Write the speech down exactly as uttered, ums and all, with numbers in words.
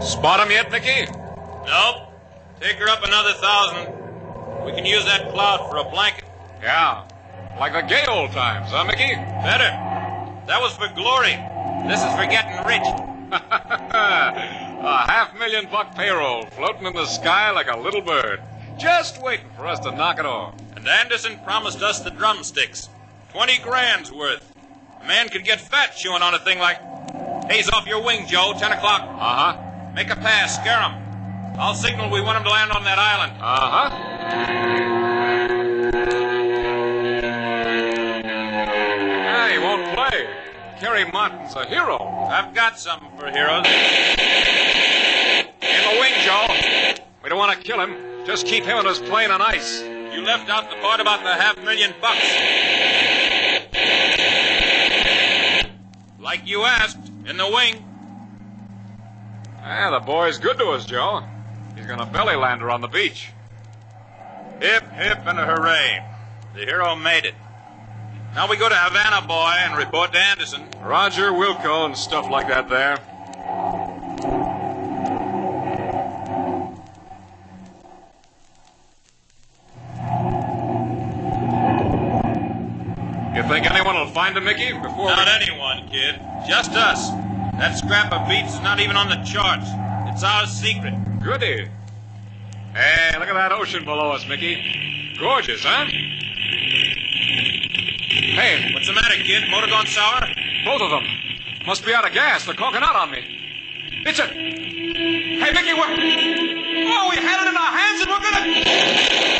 Spot him yet, Mickey? Nope. Take her up another thousand. We can use that cloud for a blanket. Yeah. Like the gay old times, huh, Mickey? Better. That was for glory. This is for getting rich. A half million buck payroll floating in the sky like a little bird. Just waiting for us to knock it off. And Anderson promised us the drumsticks. Twenty grand's worth. A man could get fat chewing on a thing like... Haze off your wing, Joe. Ten o'clock. Uh-huh. Make a pass. Scare him. I'll signal we want him to land on that island. Uh-huh. Yeah, he won't play. Kerry Martin's a hero. I've got something for heroes. In the wing, Joe. We don't want to kill him. Just keep him and his plane on ice. You left out the part about the half million bucks. Like you asked, in the wing. Ah, the boy's good to us, Joe. He's gonna belly land her on the beach. Hip, hip, and a hooray. The hero made it. Now we go to Havana, boy, and report to Anderson. Roger, Wilco, and stuff like that there. You think anyone will find him, Mickey, before Not we... anyone, kid. Just us. That scrap of beats is not even on the charts. It's our secret. Goody. Hey, look at that ocean below us, Mickey. Gorgeous, huh? Hey, What's the matter, kid? Motor gone sour? both of them. Must be out of gas. They're conking out on me. It's it. Hey, Mickey, we're... Oh, we had it in our hands and we're gonna...